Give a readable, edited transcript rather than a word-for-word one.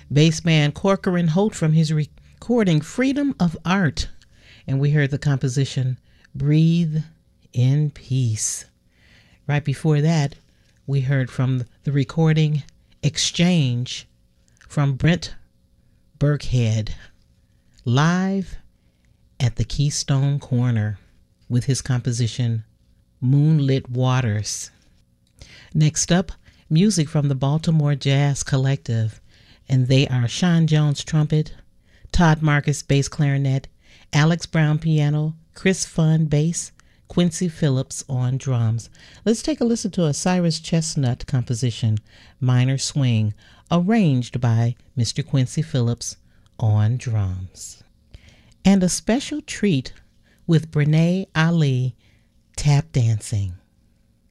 Bassman Corcoran Holt from his recording Freedom of Art. And we heard the composition Breathe in Peace. Right before that, we heard from the recording Exchange from Brent Burkhead, live at the Keystone Corner with his composition Moonlit Waters. Next up, music from the Baltimore Jazz Collective, and they are Sean Jones trumpet, Todd Marcus bass clarinet, Alex Brown piano, Chris Funn bass, Quincy Phillips on drums. Let's take a listen to a Cyrus Chestnut composition, Minor Swing, arranged by Mr. Quincy Phillips on drums. And a special treat with Brene Ali, Tap Dancing.